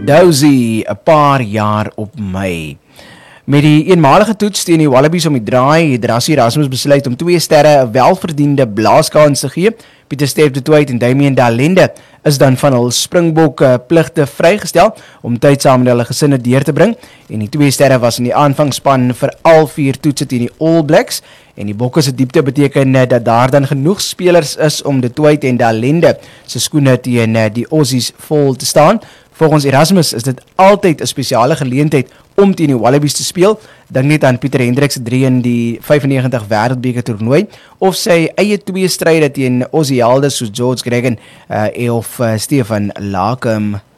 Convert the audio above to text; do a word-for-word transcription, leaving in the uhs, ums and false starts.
Dozy, 'n paar jaar op my. Met die eenmalige toets teen die Wallabies om die draai, het Rassie Erasmus besluit om twee sterre 'n welverdiende blaaskans te gee. Pieter Steph du Toit en Damien Dalende is dan van hul Springbok uh, pligte vrygestel om tyd saam met hulle gesinne deur te bring. En die twee sterre was in die aanvangspan vir al vier toetse teen die All Blacks. En die Bokke se diepte beteken uh, dat daar dan genoeg spelers is om du Toit en Dalende se skoene teen uh, die Aussies vol te staan. Volgens Erasmus is dit altyd 'n spesiale geleentheid om teen die Wallabies te speel. Dink net aan Pieter Hendricks se drie in die vyfennegentig Wêreldbeker toernooi of sy eie twee stryde teen Aussie helde soos George Gregan uh, of uh, Stefan Lakem.